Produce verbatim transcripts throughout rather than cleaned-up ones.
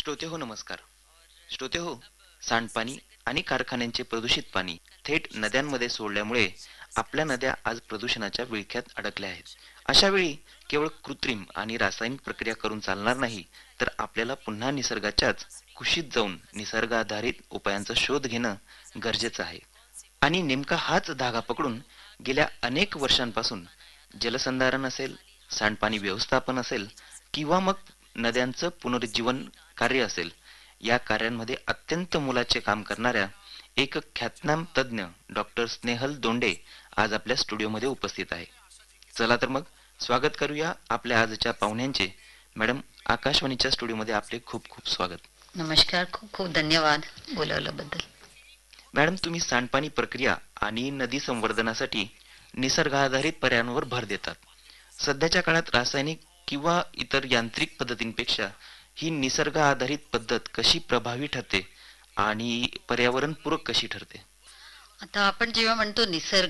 श्रोते हो नमस्कार. श्रोते हो, सांडपाणी आणि कारखान्यांचे प्रदूषित पाणी थेट नद्यांमध्ये सोडल्यामुळे आपल्या नद्या आज प्रदूषणाच्या विळख्यात अडकल्या आहेत. अशा वेळी केवळ कृत्रिम आणि रासायनिक प्रक्रिया करून चालणार नाही, तर आपल्याला पुन्हा निसर्गाच्याच कुशीत जाऊन निसर्ग आधारित उपायांचा शोध घेणं गरजेचं आहे. आणि नेमका हाच धागा पकडून गेल्या अनेक वर्षांपासून जलसंधारण असेल, सांडपाणी व्यवस्थापन असेल किंवा मग नद्यांचं पुनरुज्जीवन कार्य असेल, या कार्यांमध्ये अत्यंत मोलाचे काम करणाऱ्या एक ख्यातनाम तज्ज्ञ डॉक्टर स्नेहल दोंडे आज आपल्या स्टुडिओमध्ये उपस्थित आहे. चला तर मग स्वागत करूया आपल्या आजच्या पाहुण्यांचे. मॅडम, आकाशवाणीच्या स्टुडिओमध्ये आपले खूप खूप स्वागत. नमस्कार, खूप खूप धन्यवाद बोलावल्याबद्दल. मॅडम, तुम्ही सांडपाणी प्रक्रिया आणि नदी संवर्धनासाठी निसर्ग आधारित पर्यायांवर भर देतात. सध्याच्या काळात रासायनिक किंवा इतर यांत्रिक पद्धतींपेक्षा ही निसर्ग आधारित पद्धत कशी प्रभावी ठरते आणि पर्यावरणपूरक कशी ठरते? आता आपण जेव्हा म्हणतो निसर्ग,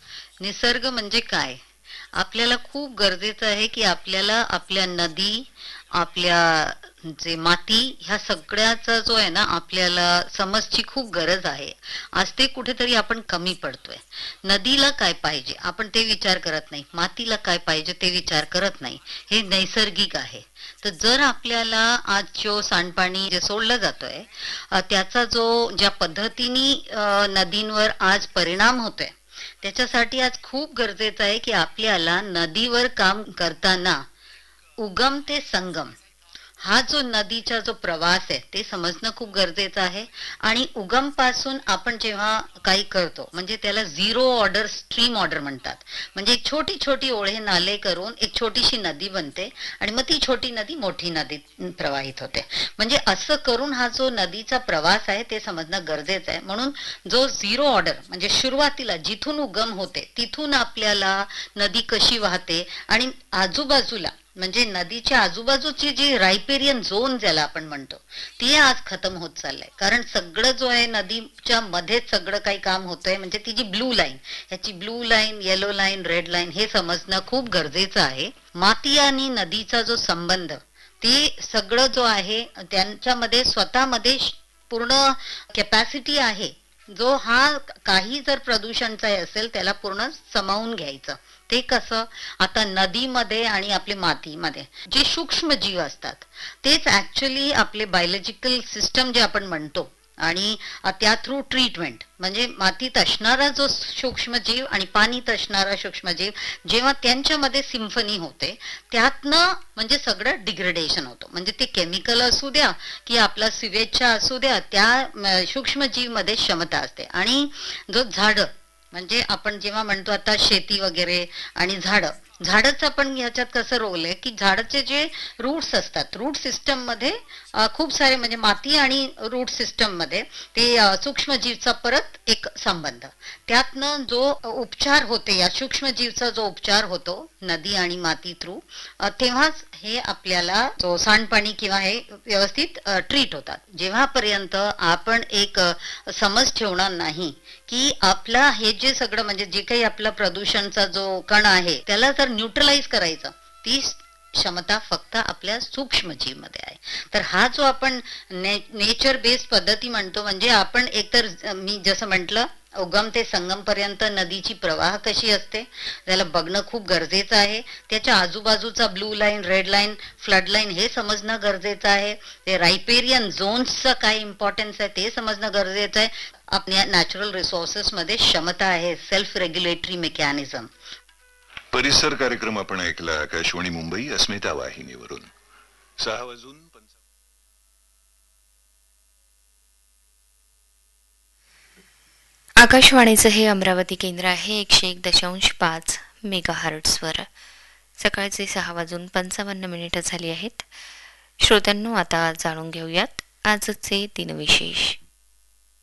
निसर्ग म्हणजे काय? आपल्याला खूप गरजेचं आहे की आपल्याला आपल्या नदी, आपल्या जे माती, ह्या सगळ्याचा जो आहे ना, आपल्याला समजची खूप गरज आहे. आज ते कुठेतरी आपण कमी पडतोय. नदीला काय पाहिजे आपण ते विचार करत नाही, मातीला काय पाहिजे ते विचार करत नाही. हे नैसर्गिक आहे. तर जर आपल्याला आज जो सांडपाणी जे सोडलं जातोय, अ, त्याचा जो ज्या पद्धतीने अ, नदींवर आज परिणाम होतोय, त्याच्यासाठी आज खूप गरजेचं आहे की आपल्याला नदीवर काम करताना उगम ते संगम हा जो नदीचा जो प्रवास आहे ते समजणं खूप गरजेचं आहे. आणि उगम पासून आपण जेव्हा काही करतो म्हणजे त्याला झिरो ऑर्डर स्ट्रीम ऑर्डर म्हणतात. म्हणजे एक छोटी छोटी ओढे नाले करून एक छोटीशी नदी बनते आणि मग ती छोटी नदी मोठी नदीत प्रवाहित होते. म्हणजे असं करून हा जो नदीचा प्रवास आहे ते समजणं गरजेचं आहे. म्हणून जो झिरो ऑर्डर म्हणजे सुरुवातीला जिथून उगम होते तिथून आपल्याला नदी कशी वाहते आणि आजूबाजूला म्हणजे नदीच्या आजूबाजूची जी रायपेरियन झोन ज्याला आपण म्हणतो, ती आज खतम होत चाललंय. कारण सगळं जो आहे नदीच्या मध्येच सगळं काही काम होतंय. म्हणजे ती जी ब्लू लाईन, ह्याची blue line, yellow line, red line हे समजणं खूप गरजेचं आहे. माती आणि नदीचा जो संबंध, ते सगळं जो आहे त्यांच्यामध्ये स्वतःमध्ये पूर्ण कॅपॅसिटी आहे. जो हा काही जर प्रदूषणचा असेल त्याला पूर्ण समावून घ्यायचं. ते कसं? आता नदीमध्ये आणि आपले मातीमध्ये जे सूक्ष्म जीव असतात तेच ऍक्च्युली आपले बायोलॉजिकल सिस्टम जे आपण म्हणतो, आणि त्या थ्रू ट्रीटमेंट म्हणजे मातीत असणारा जो सूक्ष्मजीव आणि पाणीत असणारा सूक्ष्मजीव जेव्हा त्यांच्यामध्ये सिम्फनी होते, त्यातनं म्हणजे सगळं डिग्रेडेशन होतं. म्हणजे ते केमिकल असू द्या की आपला सिवेजचा असू द्या, त्या सूक्ष्मजीव मध्ये क्षमता असते. आणि जो झाड म्हणजे आपण जेव्हा म्हणतो आता शेती वगैरे आणि झाडं, झाडच आपण ह्याच्यात कसं रोल आहे की झाडाचे जे रूट्स असतात, रूट सिस्टम मध्ये अ, खूप सारे म्हणजे माती आणि रूट सिस्टम मध्ये ते अ, सूक्ष्मजीवचा परत एक संबंध, त्यातनं जो उपचार होते या सूक्ष्मजीवचा जो उपचार होतो नदी आणि माती थ्रू, तेव्हाच हे आपल्याला जो सांडपाणी किंवा हे व्यवस्थित ट्रीट होतात. जेव्हापर्यंत आपण एक अ, समज ठेवणार नाही की आपला हे जे सगळं म्हणजे जे काही आपला प्रदूषणचा जो कण आहे त्याला जर न्यूट्रलाइज करायचं, ती क्षमता फक्त आपल्या सूक्ष्मजीव मध्ये आहे. तर हा जो आपण ने, नेचर बेस्ड पद्धती म्हणतो, म्हणजे आपण एकतर मी जसं म्हटलं उगम ते संगम पर्यंत नदीची प्रवाह कशी असते त्याला बघणं खूप गरजेचं आहे. त्याच्या आजूबाजूचा blue line, red line, flood line हे समजणं गरजेचं आहे. ते रायपेरियन झोन्सचं काय इम्पॉर्टन्स आहे ते समजणं गरजेचं आहे. आपल्या नॅचरल रिसोर्सेस मध्ये क्षमता आहे, सेल्फ रेग्युलेटरी मेकॅनिझम. परिसर कार्यक्रम आपण ऐकला आकाशवाणी मुंबई अस्मिता वाहिनीवरून. सहा वाजून आकाशवाणीचं हे अमरावती केंद्र आहे एकशे एक दशांश पाच मेगा हर्ट्सवर. सकाळचे सहा वाजून पंचावन्न मिनिटं झाली आहेत. श्रोत्यांनो, आता जाणून घेऊयात आजचे दिनविशेष.